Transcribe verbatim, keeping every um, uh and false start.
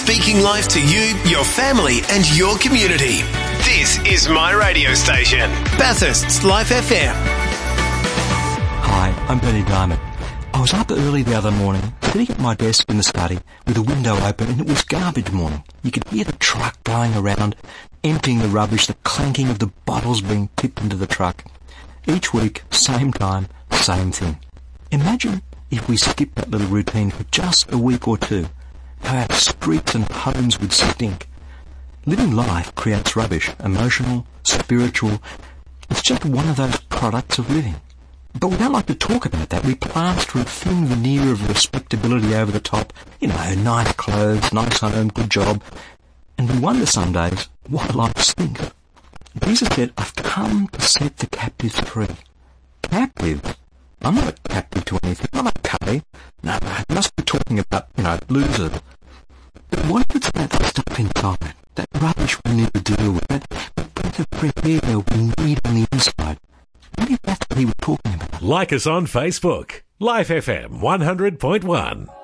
speaking life to you, your family and your community. This is my radio station, Bathurst's Life F M. Hi, I'm Bernie Diamond. I was up early the other morning, sitting at my desk in the study with the window open, and it was garbage morning. You could hear the truck going around, emptying the rubbish, the clanking of the bottles being tipped into the truck. Each week, same time, same thing. Imagine if we skipped that little routine for just a week or two. How our streets and homes would stink. Living life creates rubbish, emotional, spiritual. It's just one of those products of living. But we don't like to talk about that. We plaster a thin veneer of respectability over the top. You know, nice clothes, nice home, good job. And we wonder some days why life stinks. Jesus said, I've come to set the captives free. Captive? I'm not a captive to anything. I'm okay. No, no, I must be talking about, you know, losers. But what if it's about that stuff inside? That rubbish we need to deal with? That breath of fresh air we need on the inside? What if that's what he was talking about? Like us on Facebook. Life F M one hundred point one.